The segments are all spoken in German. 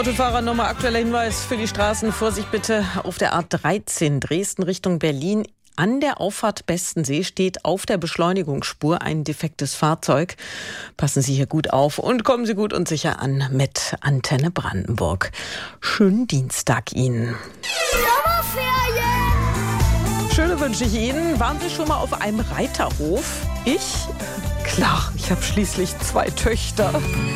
Autofahrer, nochmal aktueller Hinweis für die Straßen. Vorsicht bitte auf der A13 Dresden Richtung Berlin. An der Auffahrt Bestensee steht auf der Beschleunigungsspur ein defektes Fahrzeug. Passen Sie hier gut auf und kommen Sie gut und sicher an mit Antenne Brandenburg. Schönen Dienstag Ihnen. Sommerferien! Schöne wünsche ich Ihnen. Waren Sie schon mal auf einem Reiterhof? Ich? Klar, ich habe schließlich 2 Töchter.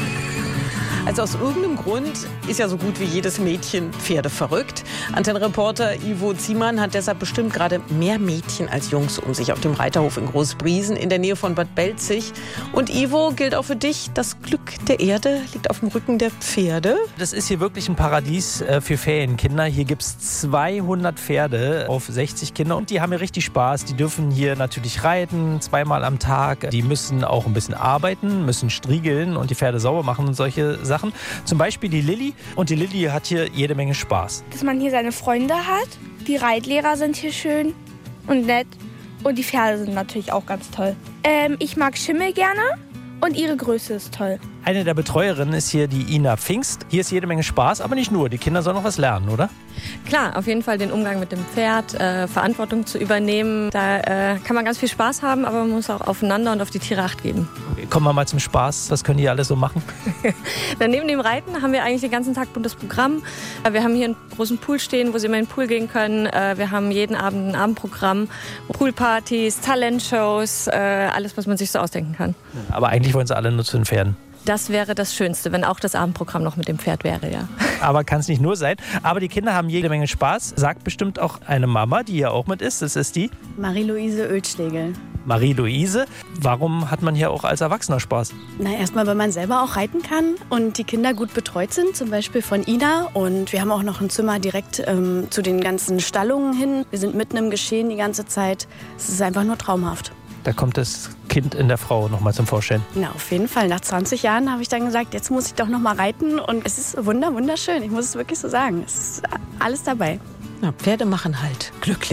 Also aus irgendeinem Grund ist ja so gut wie jedes Mädchen pferdeverrückt. Antennenreporter Ivo Ziemann hat deshalb bestimmt gerade mehr Mädchen als Jungs um sich auf dem Reiterhof in Großbriesen in der Nähe von Bad Belzig. Und Ivo, gilt auch für dich, das Glück der Erde liegt auf dem Rücken der Pferde? Das ist hier wirklich ein Paradies für Ferienkinder. Hier gibt es 200 Pferde auf 60 Kinder und die haben hier richtig Spaß. Die dürfen hier natürlich reiten, 2-mal am Tag. Die müssen auch ein bisschen arbeiten, müssen striegeln und die Pferde sauber machen und solche Sachen. Zum Beispiel die Lilly. Und die Lilly hat hier jede Menge Spaß. Dass man hier seine Freunde hat. Die Reitlehrer sind hier schön und nett. Und die Pferde sind natürlich auch ganz toll. Ich mag Schimmel gerne und ihre Größe ist toll. Eine der Betreuerinnen ist hier die Ina Pfingst. Hier ist jede Menge Spaß, aber nicht nur. Die Kinder sollen noch was lernen, oder? Klar, auf jeden Fall den Umgang mit dem Pferd, Verantwortung zu übernehmen. Da kann man ganz viel Spaß haben, aber man muss auch aufeinander und auf die Tiere Acht geben. Kommen wir mal zum Spaß. Was können die alles so machen? Dann neben dem Reiten haben wir eigentlich den ganzen Tag buntes Programm. Wir haben hier einen großen Pool stehen, wo sie immer in den Pool gehen können. Wir haben jeden Abend ein Abendprogramm, Poolpartys, Talentshows, alles, was man sich so ausdenken kann. Aber eigentlich wollen sie alle nur zu den Pferden. Das wäre das Schönste, wenn auch das Abendprogramm noch mit dem Pferd wäre, ja. Aber kann es nicht nur sein. Aber die Kinder haben jede Menge Spaß. Sagt bestimmt auch eine Mama, die hier auch mit ist. Das ist die Marie-Louise Oelschlegel. Marie-Louise. Warum hat man hier auch als Erwachsener Spaß? Na, erstmal, weil man selber auch reiten kann und die Kinder gut betreut sind, zum Beispiel von Ina. Und wir haben auch noch ein Zimmer direkt zu den ganzen Stallungen hin. Wir sind mitten im Geschehen die ganze Zeit. Es ist einfach nur traumhaft. Da kommt das Kind in der Frau nochmal zum Vorstellen. Na, auf jeden Fall. Nach 20 Jahren habe ich dann gesagt, jetzt muss ich doch nochmal reiten. Und es ist wunderschön. Ich muss es wirklich so sagen. Es ist alles dabei. Ja, Pferde machen halt glücklich.